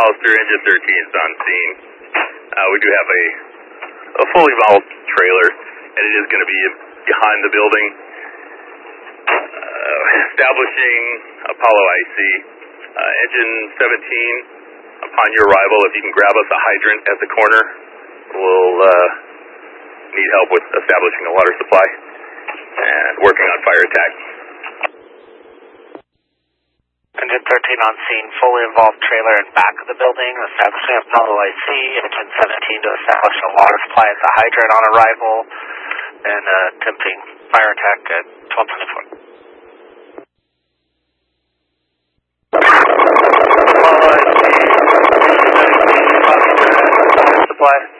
Alistair, Engine 13 is on scene. We do have a fully vault trailer, and it is going to be behind the building. Establishing Apollo IC. Engine 17, upon your arrival, if you can grab us a hydrant at the corner, we'll need help with establishing a water supply and working on fire attack. Engine 13 on scene, fully involved trailer in back of the building, establishing Apollo IC. Engine 17 to establish a water supply at the hydrant on arrival, and attempting fire attack at 1224. Apollo IC, supply.